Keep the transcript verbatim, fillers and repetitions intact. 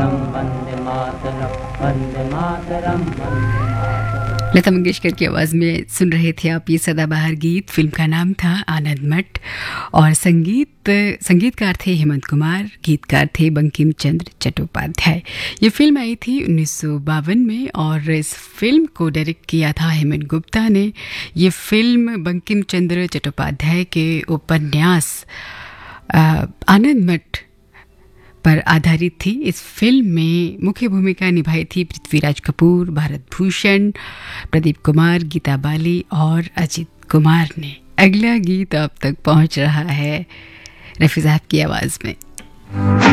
मातरम वंदे मातरम वंदे मातरम वंदे मातरम। लता मंगेशकर की आवाज़ में सुन रहे थे आप ये सदाबहार गीत। फिल्म का नाम था आनंद मठ और संगीत संगीतकार थे हेमंत कुमार, गीतकार थे बंकिम चंद्र चट्टोपाध्याय। ये फिल्म आई थी उन्नीस सौ बावन में और इस फिल्म को डायरेक्ट किया था हेमंत गुप्ता ने। ये फिल्म बंकिम चंद्र चट्टोपाध्याय के उपन्यास आनंद मठ पर आधारित थी। इस फिल्म में मुख्य भूमिका निभाई थी पृथ्वीराज कपूर, भारत भूषण, प्रदीप कुमार, गीता बाली और अजित कुमार ने। अगला गीत आप तक पहुंच रहा है रफी साहब की आवाज़ में।